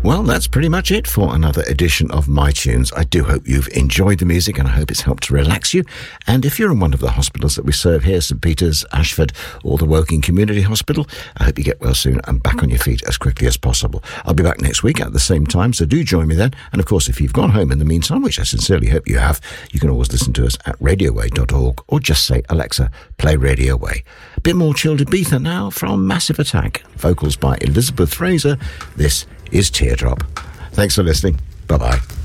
Well, that's pretty much it for another edition of My Tunes. I do hope you've enjoyed the music and I hope it's helped to relax you. And if you're in one of the hospitals that we serve here, St Peter's, Ashford or the Woking Community Hospital, I hope you get well soon and back on your feet as quickly as possible. I'll be back next week at the same time, so do join me then. And of course, if you've gone home in the meantime, which I sincerely hope you have, you can always listen to us at radioway.org or just say, Alexa, play Radio Way. A bit more chilled Ibiza now from Massive Attack. Vocals by Elizabeth Fraser. This is Teardrop. Thanks for listening. Bye-bye.